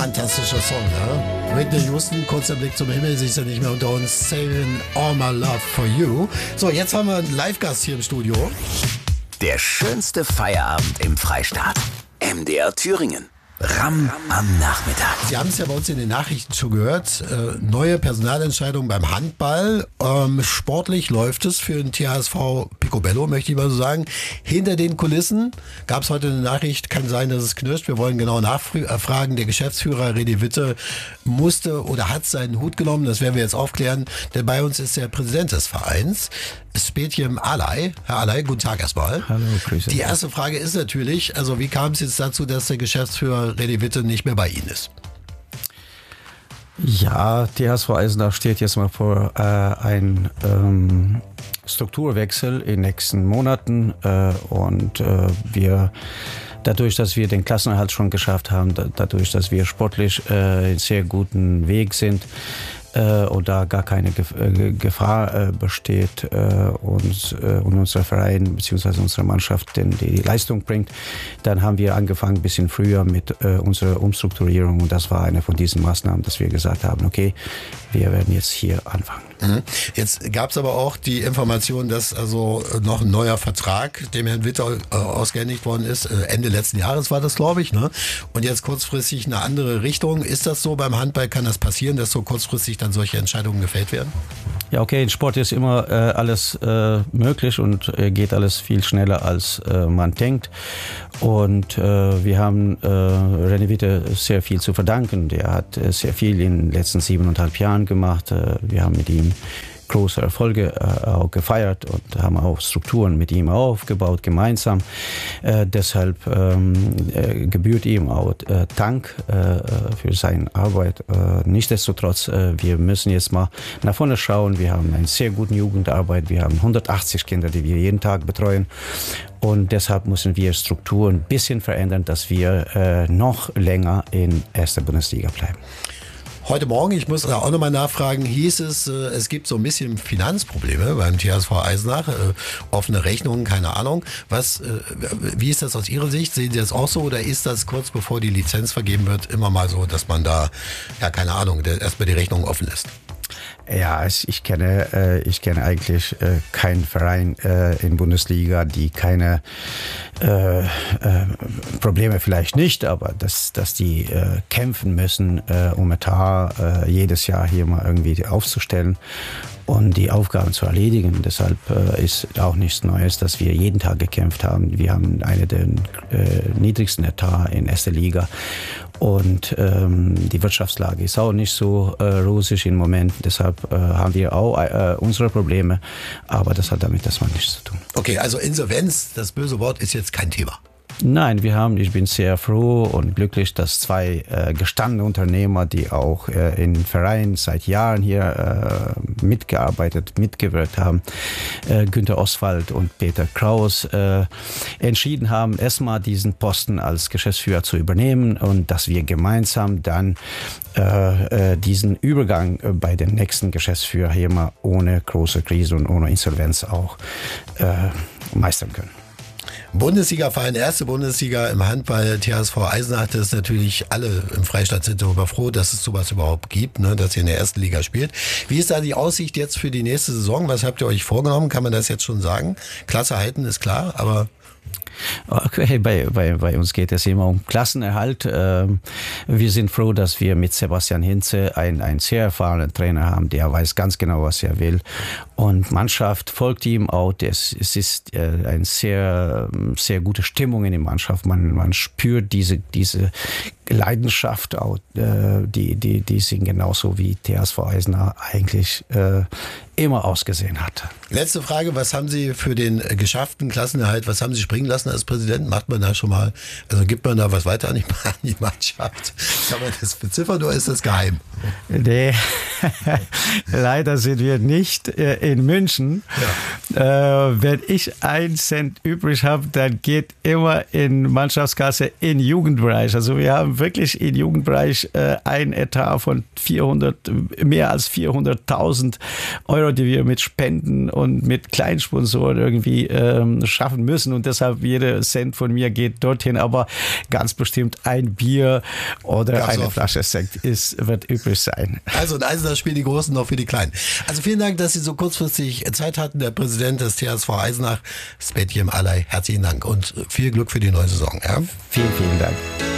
fantastischer Song, ja? Whitney Houston, kurzer Blick zum Himmel, sie ist ja nicht mehr unter uns. Saving all my love for you. So, jetzt haben wir einen Live-Gast hier im Studio. Der schönste Feierabend im Freistaat. MDR Thüringen. Ram am Nachmittag. Sie haben es ja bei uns in den Nachrichten schon gehört. Neue Personalentscheidung beim Handball. Sportlich läuft es für den THSV Picobello, möchte ich mal so sagen. Hinter den Kulissen gab es heute eine Nachricht, kann sein, dass es knirscht. Wir wollen genau nachfragen. Der Geschäftsführer René Witte musste oder hat seinen Hut genommen. Das werden wir jetzt aufklären. Denn bei uns ist der Präsident des Vereins, Spetjem Alay. Herr Alay, guten Tag erstmal. Hallo, grüße. Die erste Frage ist natürlich, also wie kam es jetzt dazu, dass der Geschäftsführer René Witte nicht mehr bei Ihnen ist? Ja, THSV Eisenach steht jetzt mal vor ein Strukturwechsel in den nächsten Monaten und wir dadurch, dass wir den Klassenerhalt schon geschafft haben, dadurch, dass wir sportlich in sehr guten Weg sind, und da gar keine Gefahr besteht und unser Verein bzw. unsere Mannschaft denn die Leistung bringt, dann haben wir angefangen ein bisschen früher mit unserer Umstrukturierung und das war eine von diesen Maßnahmen, dass wir gesagt haben, okay, wir werden jetzt hier anfangen. Jetzt gab es aber auch die Information, dass also noch ein neuer Vertrag dem Herrn Witte ausgehändigt worden ist. Ende letzten Jahres war das, glaube ich, ne? Und jetzt kurzfristig eine andere Richtung. Ist das so beim Handball? Kann das passieren, dass so kurzfristig dann solche Entscheidungen gefällt werden? Ja, okay, in Sport ist immer alles möglich und geht alles viel schneller, als man denkt. Und wir haben René Witte sehr viel zu verdanken. Der hat sehr viel in den letzten 7,5 Jahren gemacht. Wir haben mit ihm große Erfolge auch gefeiert und haben auch Strukturen mit ihm aufgebaut, gemeinsam. Deshalb gebührt ihm auch Dank für seine Arbeit. Nichtsdestotrotz, wir müssen jetzt mal nach vorne schauen. Wir haben eine sehr gute Jugendarbeit. Wir haben 180 Kinder, die wir jeden Tag betreuen. Und deshalb müssen wir Strukturen ein bisschen verändern, dass wir noch länger in erster Bundesliga bleiben. Heute Morgen, ich muss da auch nochmal nachfragen, hieß es, es gibt so ein bisschen Finanzprobleme beim THSV Eisenach, offene Rechnungen, keine Ahnung. Wie ist das aus Ihrer Sicht? Sehen Sie das auch so oder ist das kurz bevor die Lizenz vergeben wird immer mal so, dass man da, ja keine Ahnung, erstmal die Rechnung offen ist? Ja, ich kenne eigentlich keinen Verein in Bundesliga, die keine Probleme vielleicht nicht, aber dass die kämpfen müssen, um Etat jedes Jahr hier mal irgendwie aufzustellen und die Aufgaben zu erledigen. Deshalb ist auch nichts Neues, dass wir jeden Tag gekämpft haben. Wir haben eine der niedrigsten Etat in erster Liga. Und die Wirtschaftslage ist auch nicht so rosig im Moment. Deshalb haben wir auch unsere Probleme. Aber das hat damit erstmal nichts zu tun. Okay, also Insolvenz, das böse Wort, ist jetzt kein Thema. Nein, ich bin sehr froh und glücklich, dass zwei gestandene Unternehmer, die auch in Vereinen seit Jahren hier mitgewirkt haben, Günter Oswald und Peter Kraus, entschieden haben, erstmal diesen Posten als Geschäftsführer zu übernehmen und dass wir gemeinsam dann diesen Übergang bei den nächsten Geschäftsführer hier mal ohne große Krise und ohne Insolvenz auch meistern können. Bundesliga-Verein, erste Bundesliga im Handball, THSV Eisenach, das ist natürlich alle im Freistaat sind darüber froh, dass es sowas überhaupt gibt, ne, dass ihr in der ersten Liga spielt. Wie ist da die Aussicht jetzt für die nächste Saison? Was habt ihr euch vorgenommen? Kann man das jetzt schon sagen? Klasse halten ist klar, aber... Okay, bei uns geht es immer um Klassenerhalt. Wir sind froh, dass wir mit Sebastian Hinze einen sehr erfahrenen Trainer haben, der weiß ganz genau, was er will. Und Mannschaft folgt ihm auch. Es ist eine sehr, sehr gute Stimmung in der Mannschaft. Man spürt diese Leidenschaft auch. Die sind genauso wie THSV Eisenach eigentlich immer ausgesehen hat. Letzte Frage, was haben Sie für den geschafften Klassenerhalt, was haben Sie springen lassen als Präsident? Macht man da schon mal, also gibt man da was weiter an die Mannschaft? Kann man das beziffern oder ist das geheim? Nee, leider sind wir nicht in München. Ja. Wenn ich 1 Cent übrig habe, dann geht immer in Mannschaftskasse in Jugendbereich. Also wir haben wirklich im Jugendbereich ein Etat von mehr als 400.000 Euro, die wir mit Spenden und mit Kleinsponsoren irgendwie schaffen müssen. Und deshalb jeder Cent von mir geht dorthin. Aber ganz bestimmt ein Bier oder eine Flasche Sekt wird übrig sein. Also ein Eisener Spiel, die Großen noch für die Kleinen. Also vielen Dank, dass Sie so kurzfristig Zeit hatten. Der Präsident des THSV Eisenach, Svetjem Alay, herzlichen Dank und viel Glück für die neue Saison. Ja? Vielen, vielen Dank.